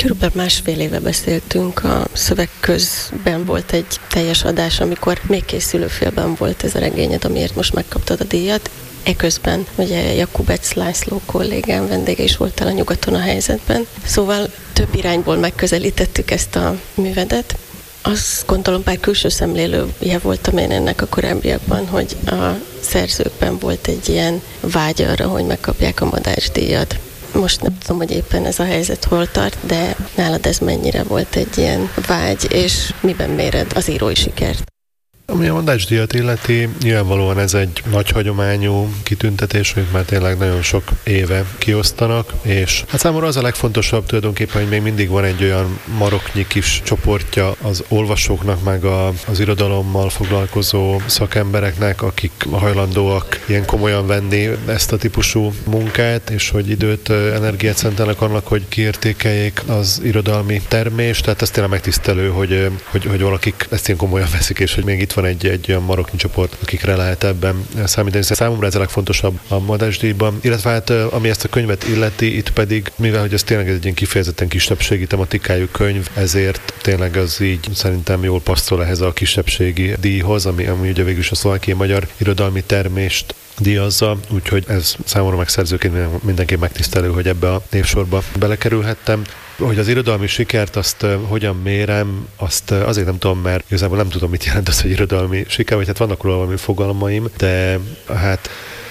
Körülbelül másfél éve beszéltünk, a szöveg közben volt egy teljes adás, amikor még készülőfélben volt ez a regényed, amiért most megkaptad a díjat. Eközben ugye Jakubec László kollégám vendége is voltál a Nyugaton a helyzetben. Szóval több irányból megközelítettük ezt a művedet. Azt gondolom, bár külső szemlélője voltam én ennek a korábbiakban, hogy a szerzőkben volt egy ilyen vágy arra, hogy megkapják a Madách-díjat. Most nem tudom, hogy éppen ez a helyzet hol tart, de nálad ez mennyire volt egy ilyen vágy, és miben méred az írói sikert? Ami a Madách-díjat illeti, nyilvánvalóan ez egy nagy hagyományú kitüntetés, amit már tényleg nagyon sok éve kiosztanak, és hát számomra az a legfontosabb tulajdonképpen, hogy még mindig van egy olyan maroknyi kis csoportja az olvasóknak, meg az irodalommal foglalkozó szakembereknek, akik hajlandóak ilyen komolyan venni ezt a típusú munkát, és hogy időt, energiát szentelnek annak, hogy kiértékeljék az irodalmi termést, tehát ez tényleg megtisztelő, hogy valakik ezt ilyen komolyan veszik, és hogy még itt van egy olyan maroknyi csoport, akikre lehet ebben számítani. Számomra ez a legfontosabb a Madách-díjban. Illetve hát, ami ezt a könyvet illeti, itt pedig, mivel hogy ez tényleg egy ilyen kifejezetten kisebbségi tematikájú könyv, ezért tényleg az így szerintem jól passzol ehhez a kisebbségi díjhoz, ami ugye végül is a szlovákiai magyar irodalmi termést díjazza, úgyhogy ez számomra meg szerzőként mindenképp megtisztelő, hogy ebbe a névsorba belekerülhettem. Hogy az irodalmi sikert azt hogyan mérem, azt azért nem tudom, mert igazából nem tudom, mit jelent az, hogy irodalmi siker, vagy hát vannak róla valami fogalmaim, de hát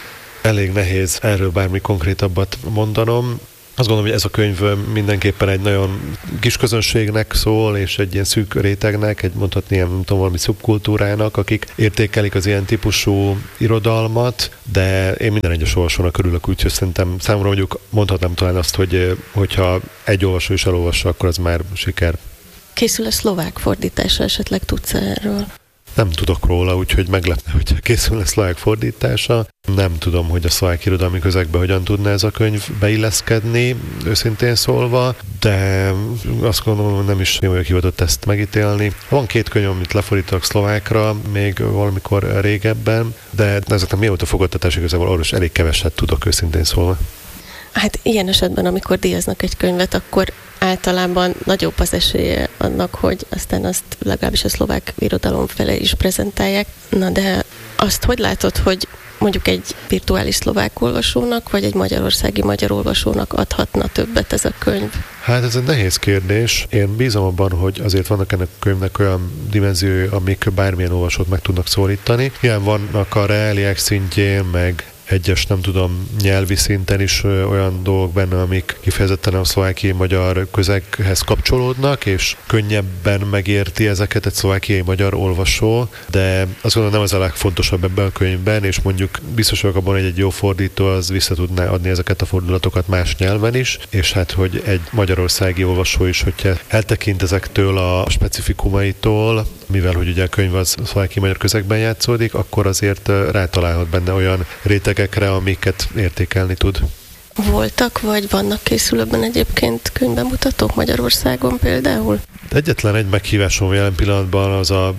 elég nehéz erről bármi konkrétabbat mondanom. Azt gondolom, hogy ez a könyv mindenképpen egy nagyon kis közönségnek szól, és egy ilyen szűk rétegnek, mondhatni ilyen, nem tudom, valami szubkultúrának, akik értékelik az ilyen típusú irodalmat, de én minden egyes olvasónak örülök, úgyhogy szerintem számomra mondjuk mondhatnám talán azt, hogyha egy olvasó is elolvassa, akkor az már siker. Készül a szlovák fordítása, esetleg tudsz erről? Nem tudok róla, úgyhogy meglepne, hogyha készülne szlovák fordítása. Nem tudom, hogy a szlovák irodalmi közegbe hogyan tudna ez a könyv beilleszkedni, őszintén szólva, de azt gondolom, hogy nem is én vagyok hivatott ezt megítélni. Van 2 könyv, amit lefordítok szlovákra, még valamikor régebben, de ezeknek mióta fogadtatás igazából arról is elég keveset tudok, őszintén szólva. Hát ilyen esetben, amikor díjaznak egy könyvet, akkor általában nagyobb az esélye annak, hogy aztán azt legalábbis a szlovák irodalom fele is prezentálják. Na de azt hogy látod, hogy mondjuk egy virtuális szlovák olvasónak, vagy egy magyarországi magyar olvasónak adhatna többet ez a könyv? Hát ez egy nehéz kérdés. Én bízom abban, hogy azért vannak ennek a könyvnek olyan dimenziói, amik bármilyen olvasót meg tudnak szólítani. Ilyen vannak a reáliák szintjén, meg egyes, nem tudom, nyelvi szinten is olyan dolgok benne, amik kifejezetten a szlovákiai magyar közeghez kapcsolódnak, és könnyebben megérti ezeket egy szlovákiai magyar olvasó, de azt gondolom, nem ez a legfontosabb ebben a könyvben, és mondjuk biztos vagyok abban, hogy egy jó fordító az vissza tudná adni ezeket a fordulatokat más nyelven is, és hát, hogy egy magyarországi olvasó is, hogyha eltekint ezektől a specifikumaitól, mivel hogy ugye a könyv az szlovákiai magyar közegben játszódik, akkor azért rátalálhat benne olyan rétegekre, amiket értékelni tud. Voltak, vagy vannak készülőben egyébként könyvbemutatók Magyarországon például? Egyetlen egy meghívásom jelen pillanatban az a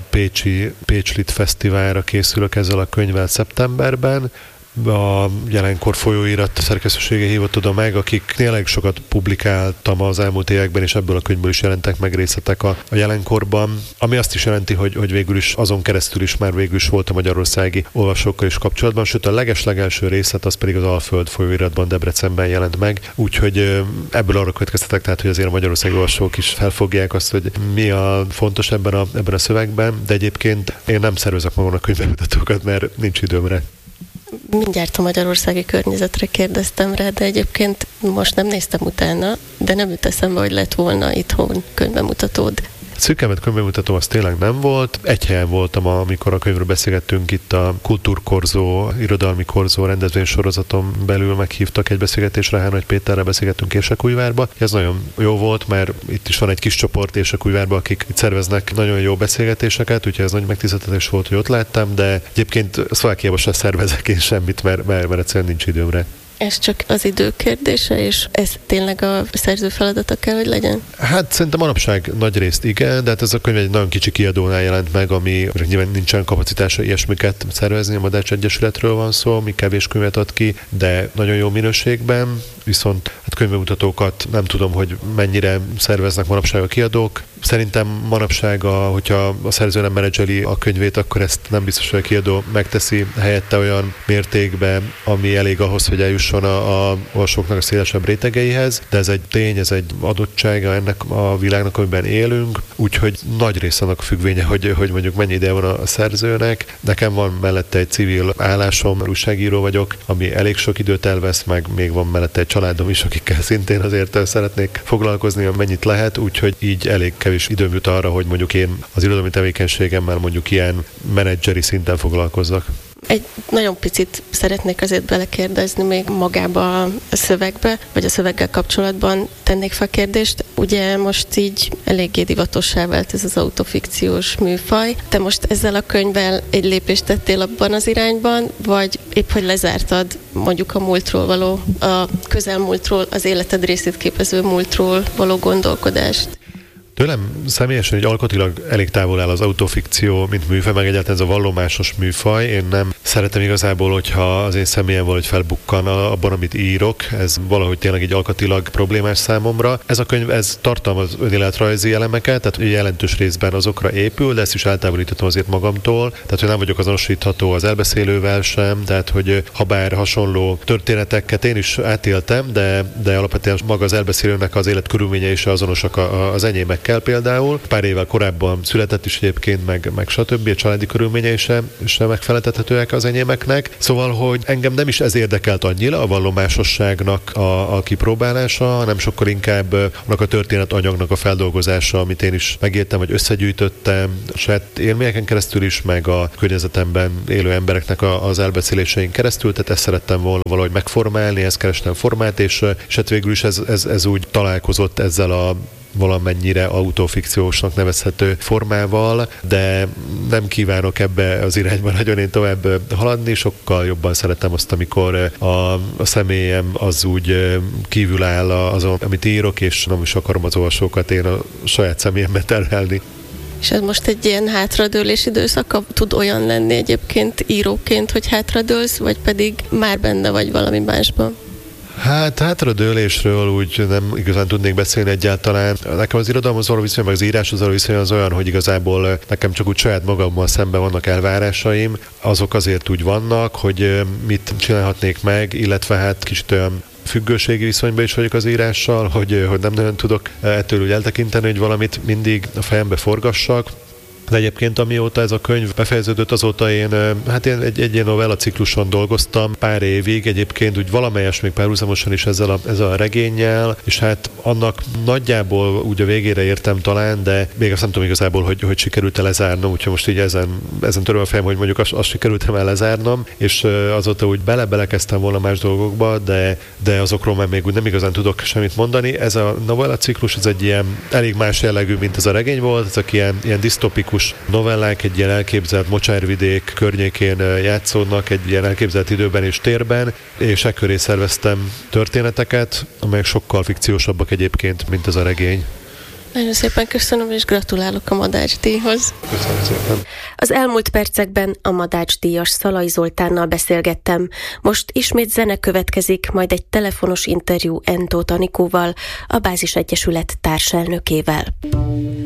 Pécs Lit Fesztiválra készülök ezzel a könyvvel szeptemberben. A Jelenkor folyóirat szerkesztősége hívott oda meg, akik tényleg sokat publikáltam az elmúlt években, és ebből a könyvből is jelentek meg részletek a Jelenkorban, ami azt is jelenti, hogy végül is azon keresztül is már végül is volt a magyarországi olvasókkal is kapcsolatban, sőt a legeslegelső részlet az pedig az Alföld folyóiratban Debrecenben jelent meg, úgyhogy ebből arra következtetek, tehát hogy azért a magyarországi olvasók is felfogják azt, hogy mi a fontos ebben a szövegben, de egyébként én nem szervezek magamnak könyvbemutatókat, mert nincs időm rá. Mindjárt a magyarországi környezetre kérdeztem rá, de egyébként most nem néztem utána, de nem jut eszembe, hogy lett volna itthon könyvbemutatód. Szűkemet könyvbemutató az tényleg nem volt. Egy helyen voltam, amikor a könyvről beszélgettünk, itt a Kultúrkorzó, irodalmi korzó rendezvénysorozaton belül meghívtak egy beszélgetésre, Hárnagy Péterrel beszélgettünk Érsekújvárba. Ez nagyon jó volt, mert itt is van egy kis csoport Érsekújvárba, akik itt szerveznek nagyon jó beszélgetéseket, úgyhogy ez nagy megtiszteltetés volt, hogy ott láttam, de egyébként Szlovákiában sem szervezek én semmit, mert egyszerűen nincs időmre. Ez csak az idő kérdése, és ez tényleg a szerző feladata kell, hogy legyen? Hát szerintem manapság nagy részt igen, de hát ez a könyv egy nagyon kicsi kiadónál jelent meg, ami nyilván nincsen kapacitása ilyesmiket szervezni, a Madách Egyesületről van szó, ami kevés könyvet ad ki, de nagyon jó minőségben, viszont hát könyvbemutatókat nem tudom, hogy mennyire szerveznek manapság a kiadók. Szerintem manapság, hogyha a szerző nem menedzseli a könyvét, akkor ezt nem biztos, hogy a kiadó megteszi helyette olyan mértékben, ami elég ahhoz, hogy eljusson a olvasóknak a szélesebb rétegeihez, de ez egy tény, ez egy adottsága ennek a világnak, amiben élünk, úgyhogy nagy része annak függvénye, hogy mondjuk mennyi ideje van a szerzőnek. Nekem van mellette egy civil állásom, újságíró vagyok, ami elég sok időt elvesz, meg még van mellette egy családom is, akikkel szintén azért szeretnék foglalkozni, amennyit lehet, úgyhogy így elég kevés időm jut arra, hogy mondjuk én az irodalmi tevékenységemmel mondjuk ilyen menedzseri szinten foglalkozzak. Egy nagyon picit szeretnék azért belekérdezni még magába a szövegbe, vagy a szöveggel kapcsolatban tennék fel kérdést. Ugye most így eléggé divatossá vált ez az autofikciós műfaj. Te most ezzel a könyvvel egy lépést tettél abban az irányban, vagy épp hogy lezártad mondjuk a múltról való, a közelmúltról, az életed részét képező múltról való gondolkodást? Tőlem személyesen egy alkotilag elég távol áll az autofikció, mint műfaj, meg egyáltalán ez a vallomásos műfaj. Én nem szeretem igazából, hogyha az én személyem valahogy felbukkan abban, amit írok. Ez valahogy tényleg egy alkatilag problémás számomra. Ez a könyv, ez tartalmaz önéletrajzi elemeket, tehát jelentős részben azokra épül, de ezt is eltávolítottam azért magamtól. Tehát, hogy nem vagyok azonosítható az elbeszélővel sem, tehát, hogy ha bár hasonló történeteket én is átéltem, de alapvetően maga az elbeszélőnek az életkörülményei is azonosak az enyémek például. Pár évvel korábban született is egyébként, meg stb. A családi körülményei sem megfeleltethetőek az enyémeknek. Szóval, hogy engem nem is ez érdekelt annyira a vallomásosságnak a kipróbálása, hanem sokkal inkább annak a történetanyagnak a feldolgozása, amit én is megértem, vagy összegyűjtöttem a saját élményeken keresztül is, meg a környezetemben élő embereknek az elbeszélésein keresztül, tehát ezt szerettem volna valahogy megformálni, ezt kerestem formát, és hát végül is ez úgy találkozott ezzel a valamennyire autofikciósnak nevezhető formával, de nem kívánok ebbe az irányba nagyon én tovább haladni, sokkal jobban szeretem azt, amikor a személyem az úgy kívül áll azon, amit írok, és nem is akarom az olvasókat én a saját személyembe terhelni. És ez most egy ilyen hátradőlés időszaka tud olyan lenni egyébként íróként, hogy hátradőlsz, vagy pedig már benne vagy valami másban? Hát hátradőlésről úgy nem igazán tudnék beszélni egyáltalán. Nekem az irodalomhoz való viszony, meg az íráshoz való viszony az olyan, hogy igazából nekem csak úgy saját magammal szemben vannak elvárásaim. Azok azért úgy vannak, hogy mit csinálhatnék meg, illetve hát kicsit olyan függőségi viszonyban is vagyok az írással, hogy nem nagyon tudok ettől úgy eltekinteni, hogy valamit mindig a fejembe forgassak. De egyébként amióta ez a könyv befejeződött, azóta én egy ilyen novella cikluson dolgoztam pár évig, egyébként úgy valamelyes még párhuzamosan is ezzel a regénnyel, és hát annak nagyjából úgy a végére értem talán, de még azt nem tudom igazából, hogy sikerült-e lezárnom, úgyhogy most így ezen töröm a fejem, hogy mondjuk azt sikerült-e el lezárnom, és azóta úgy belekezdtem volna más dolgokba, de azokról már még úgy nem igazán tudok semmit mondani. Ez a novella ciklus, ez egy ilyen elég más jellegű, mint ez a regény volt, ezek ilyen disztopikus novellák, egy ilyen elképzelt mocsárvidék környékén játszódnak, egy ilyen elképzelt időben és térben, és ekköré szerveztem történeteket, amelyek sokkal fikciósabbak egyébként, mint ez a regény. Nagyon szépen köszönöm, és gratulálok a Madács-díjhoz. Köszönöm szépen. Az elmúlt percekben a Madács-díjas Szalai Zoltánnal beszélgettem. Most ismét zene következik, majd egy telefonos interjú Endót Anikóval, a Bázis Egyesület társelnökével.